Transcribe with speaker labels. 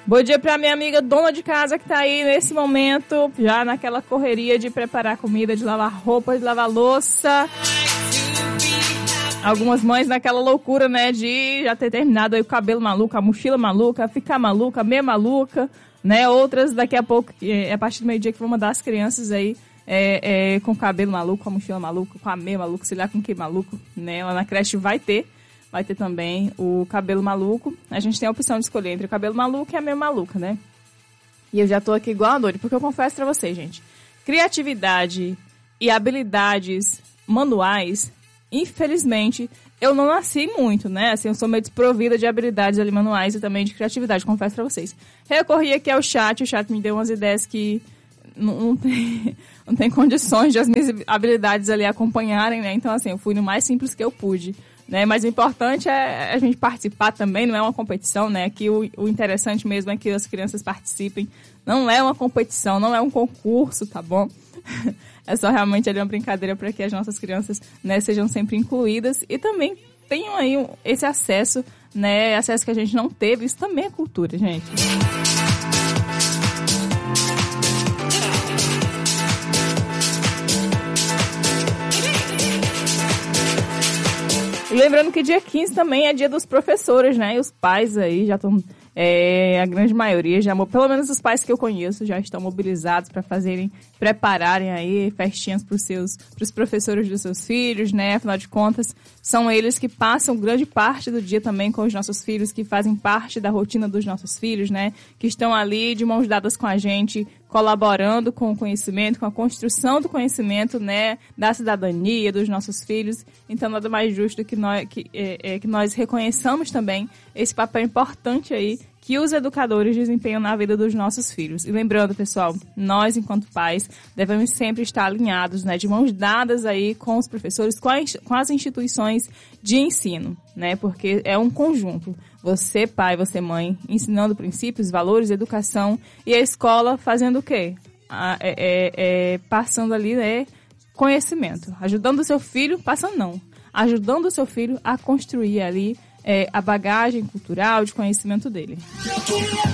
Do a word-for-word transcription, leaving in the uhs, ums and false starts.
Speaker 1: Bom dia pra minha amiga dona de casa que tá aí nesse momento, já naquela correria de preparar comida, de lavar roupa, de lavar louça. Algumas mães naquela loucura, né, de já ter terminado aí o cabelo maluco, a mochila maluca, ficar maluca, meia maluca, né? Outras daqui a pouco, é a partir do meio-dia que vão mandar as crianças aí é, é, com o cabelo maluco, com a mochila maluca, com a meia maluca, sei lá com que maluco, né? Lá na creche vai ter. Vai ter também o cabelo maluco. A gente tem a opção de escolher entre o cabelo maluco e a meia maluca, né? E eu já tô aqui igual a doida, porque eu confesso pra vocês, gente. Criatividade e habilidades manuais, infelizmente, eu não nasci muito, né? Assim, eu sou meio desprovida de habilidades ali manuais e também de criatividade, confesso pra vocês. Recorri aqui ao chat, o chat me deu umas ideias que não, não, tem, não tem condições de as minhas habilidades ali acompanharem, né? Então, assim, eu fui no mais simples que eu pude. Né, mas o importante é a gente participar também, não é uma competição, né? Aqui o, o interessante mesmo é que as crianças participem. Não é uma competição, não é um concurso, tá bom? É só realmente ali uma brincadeira para que as nossas crianças, né, sejam sempre incluídas e também tenham aí um, esse acesso, né? Acesso que a gente não teve. Isso também é cultura, gente. E lembrando que dia quinze também é dia dos professores, né? E os pais aí já estão, é, a grande maioria, já, pelo menos os pais que eu conheço, já estão mobilizados para fazerem, prepararem aí festinhas para os seus, para os professores dos seus filhos, né? Afinal de contas, são eles que passam grande parte do dia também com os nossos filhos, que fazem parte da rotina dos nossos filhos, né? Que estão ali de mãos dadas com a gente, colaborando com o conhecimento, com a construção do conhecimento, né, da cidadania, dos nossos filhos. Então, nada mais justo que nós, que, é, é, que nós reconheçamos também esse papel importante aí que os educadores desempenham na vida dos nossos filhos. E lembrando, pessoal, nós, enquanto pais, devemos sempre estar alinhados, né, de mãos dadas aí com os professores, com, a, com as instituições de ensino, né, porque é um conjunto. Você, pai, você, mãe, ensinando princípios, valores, educação, e a escola fazendo o quê? Ah, é, é, é, passando ali, né, conhecimento. Ajudando o seu filho, passando não, ajudando o seu filho a construir ali é, a bagagem cultural de conhecimento dele.